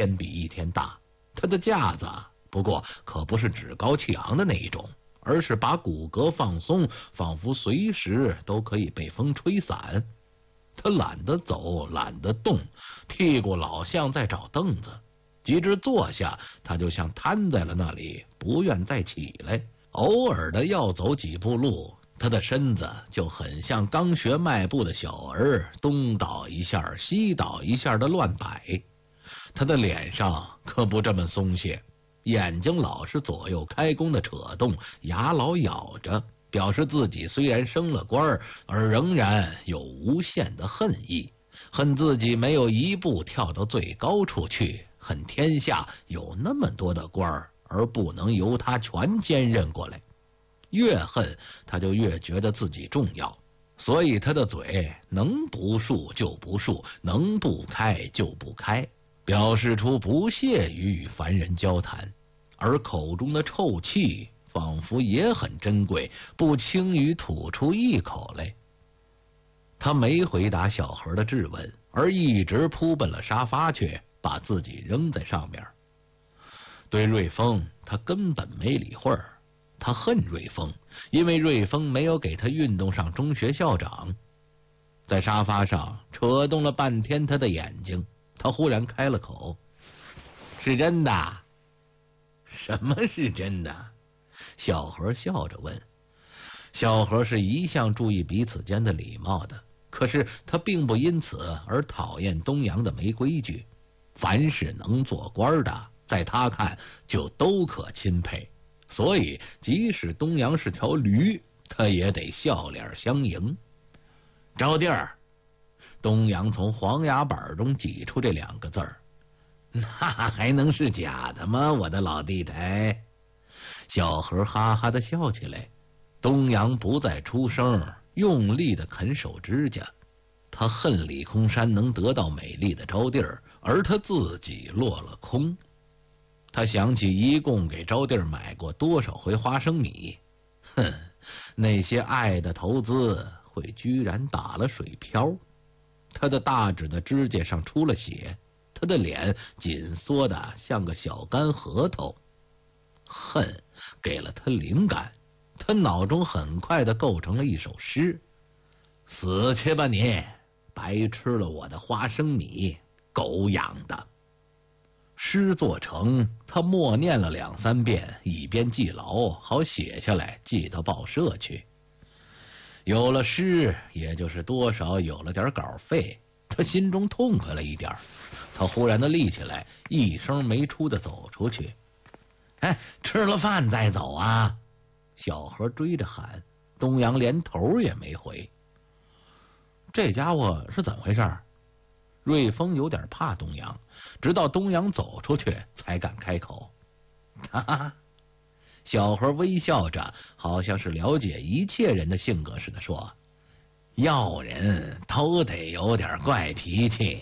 天比一天大。他的架子不过可不是趾高气昂的那一种，而是把骨骼放松，仿佛随时都可以被风吹散。他懒得走，懒得动，屁股老像在找凳子，即使坐下，他就像瘫在了那里，不愿再起来。偶尔的要走几步路，他的身子就很像刚学迈步的小儿，东倒一下西倒一下的乱摆。他的脸上可不这么松懈，眼睛老是左右开弓的扯动，牙老咬着，表示自己虽然升了官，而仍然有无限的恨意，恨自己没有一步跳到最高处去，恨天下有那么多的官儿，而不能由他全兼任过来。越恨他就越觉得自己重要，所以他的嘴能不竖就不竖，能不开就不开，表示出不屑于与凡人交谈，而口中的臭气仿佛也很珍贵，不轻于吐出一口来。他没回答小何的质问，而一直扑奔了沙发去，把自己扔在上面。对瑞丰他根本没理会儿，他恨瑞丰，因为瑞丰没有给他运动上中学校长。在沙发上扯动了半天他的眼睛，他忽然开了口：是真的。什么是真的？小何笑着问。小何是一向注意彼此间的礼貌的，可是他并不因此而讨厌东阳的没规矩。凡是能做官的，在他看就都可钦佩，所以即使东阳是条驴，他也得笑脸相迎。招娣儿，东阳从黄牙板中挤出这2个字儿。那还能是假的吗，我的老弟台？小何哈哈的笑起来。东阳不再出声，用力的啃手指甲。他恨李空山能得到美丽的招娣儿，而他自己落了空。他想起一共给招娣儿买过多少回花生米，那些爱的投资会居然打了水漂。他的大指的指甲上出了血，他的脸紧缩的像个小干核桃。恨给了他灵感，他脑中很快的构成了一首诗：死去吧你，白吃了我的花生米，狗养的。诗做成，他默念了2、3遍，以便记牢，好写下来寄到报社去。有了诗，也就是多少有了点稿费，他心中痛快了一点。他忽然的立起来，一声没出的走出去。吃了饭再走啊！小何追着喊，东阳连头也没回。这家伙是怎么回事？瑞丰有点怕东阳，直到东阳走出去才敢开口。哈哈，小何微笑着，好像是了解一切人的性格似的说：要人都得有点怪脾气。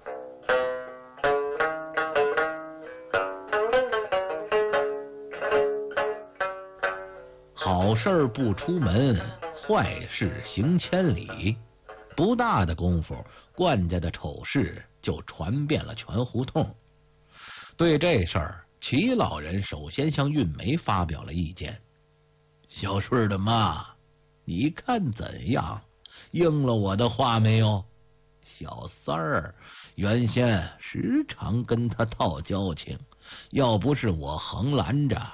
好事不出门，坏事行千里。不大的功夫，冠家的丑事就传遍了全胡同。对这事儿，齐老人首先向运梅发表了意见。小顺的妈，你看怎样？应了我的话没有？小三儿原先时常跟他套交情，要不是我横拦着，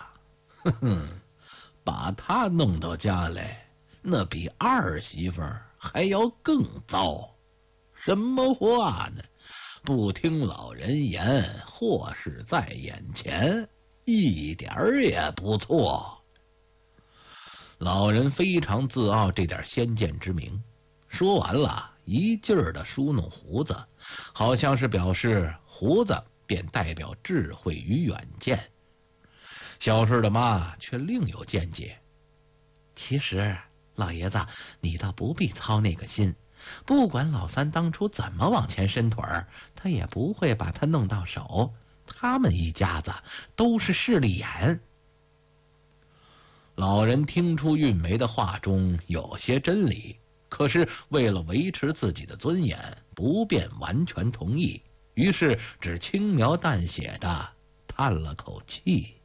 把他弄到家来，那比二媳妇还要更糟。什么话呢？不听老人言，祸事在眼前，一点儿也不错。老人非常自傲这点先见之明，说完了，一劲儿的梳弄胡子，好像是表示胡子便代表智慧与远见。小顺的妈却另有见解。其实老爷子，你倒不必操那个心，不管老三当初怎么往前伸腿儿，他也不会把他弄到手。他们一家子都是势利眼。老人听出运梅的话中有些真理，可是为了维持自己的尊严，不便完全同意。 于是只轻描淡写的叹了口气。